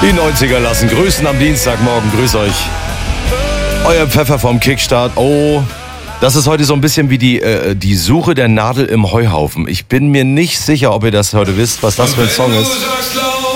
Die 90er lassen grüßen am Dienstagmorgen. Grüß euch. Euer Pfeffer vom Kickstart. Oh, das ist heute so ein bisschen wie die Suche der Nadel im Heuhaufen. Ich bin mir nicht sicher, ob ihr das heute wisst, was das für ein Song ist. Wenn du sagst,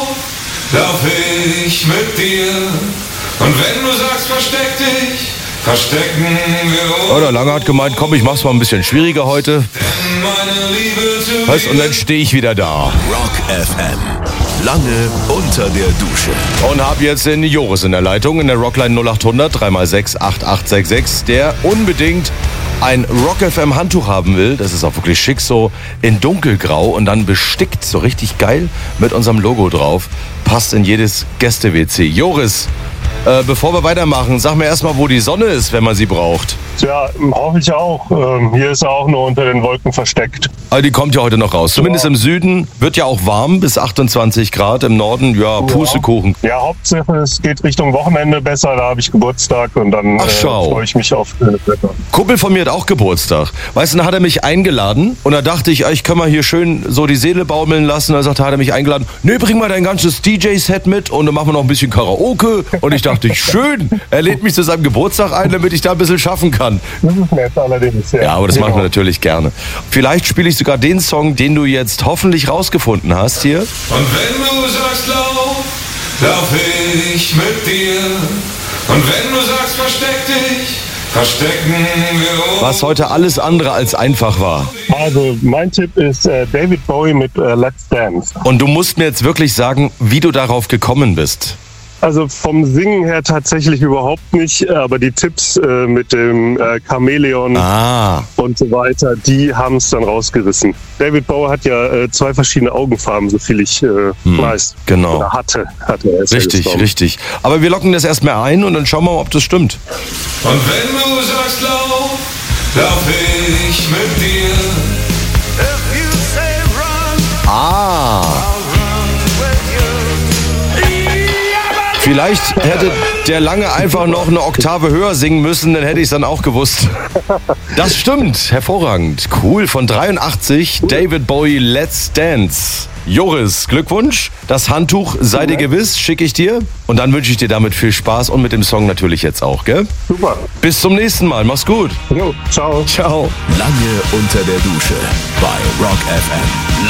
lauf ich mit dir. Und wenn du sagst, versteck dich, verstecken wir uns. Oder Lange hat gemeint, komm, ich mach's mal ein bisschen schwieriger heute. Denn meine Liebe zu Weißt, dir. und dann stehe ich wieder da. Rock FM. Lange unter der Dusche. Und hab jetzt den Joris in der Leitung, in der Rockline 0800 3x6 8866, der unbedingt ein Rock FM Handtuch haben will. Das ist auch wirklich schick, so in dunkelgrau und dann bestickt, so richtig geil mit unserem Logo drauf. Passt in jedes Gäste-WC. Joris, bevor wir weitermachen, sag mir erstmal, wo die Sonne ist, wenn man sie braucht. Ja, hoffe ich auch. Hier ist er auch nur unter den Wolken versteckt. Aber die kommt ja heute noch raus. Zumindest im Süden wird ja auch warm, bis 28 Grad. Im Norden, ja, Pustekuchen. Ja, Hauptsache es geht Richtung Wochenende besser. Da habe ich Geburtstag und dann Ach, schau. freue ich mich auf schönes Wetter. Kumpel von mir hat auch Geburtstag. Weißt du, dann hat er mich eingeladen und da dachte ich, ich kann mal hier schön so die Seele baumeln lassen. Da sagt er, hat er mich eingeladen, nee, bring mal dein ganzes DJ-Set mit und dann machen wir noch ein bisschen Karaoke. Und ich dachte, schön, er lädt mich zu seinem Geburtstag ein, damit ich da ein bisschen schaffen kann. Das ist nett allerdings. Ja, aber das machen wir natürlich gerne. Vielleicht spiele ich sogar den Song, den du jetzt hoffentlich rausgefunden hast hier. Und wenn du sagst, lauf ich mit dir. Und wenn du sagst, versteck dich, verstecken wir uns. Was heute alles andere als einfach war. Also mein Tipp ist David Bowie mit Let's Dance. Und du musst mir jetzt wirklich sagen, wie du darauf gekommen bist. Also vom Singen her tatsächlich überhaupt nicht, aber die Tipps mit dem Chamäleon und so weiter, die haben es dann rausgerissen. David Bowie hat ja 2 verschiedene Augenfarben, so viel ich weiß. Genau. Oder hatte er. Richtig, richtig. Aber wir locken das erstmal ein und dann schauen wir mal, ob das stimmt. Und wenn du sagst, lauf ich mit dir. Vielleicht hätte der Lange einfach noch eine Oktave höher singen müssen, dann hätte ich es dann auch gewusst. Das stimmt, hervorragend. Cool, von 83, David Bowie, Let's Dance. Joris, Glückwunsch. Das Handtuch, sei dir gewiss, schicke ich dir. Und dann wünsche ich dir damit viel Spaß und mit dem Song natürlich jetzt auch, gell? Super. Bis zum nächsten Mal, mach's gut. Jo, ciao. Ciao. Lange unter der Dusche bei Rock FM.